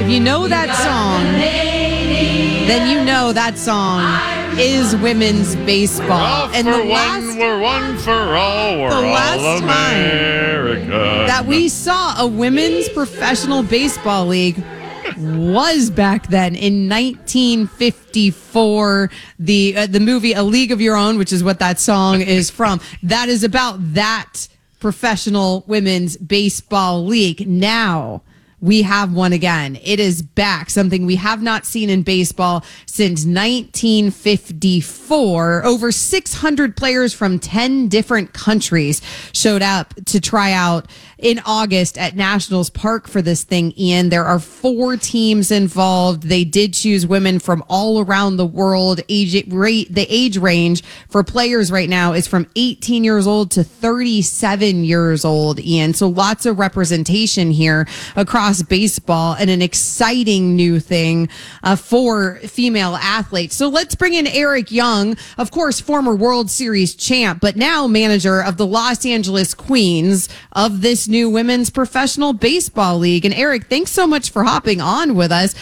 If you know that song, then you know that song is women's baseball. And we're one for all, we're all America. That we saw a women's professional baseball league was back then in 1954. The movie A League of Your Own, which is what that song is from, that is about that professional women's baseball league. Now we have one again. It is back, something we have not seen in baseball since 1954. Over 600 players from 10 different countries showed up to try out in August at Nationals Park for this thing, Ian. There are 4 teams involved. They did choose women from all around the world. The age range for players right now is from 18 years old to 37 years old, Ian. So lots of representation here across baseball and an exciting new thing for female athletes. So let's bring in Eric Young, of course, former World Series champ, but now manager of the Los Angeles Queens of this new women's professional baseball league. And Eric, thanks so much for hopping on with us.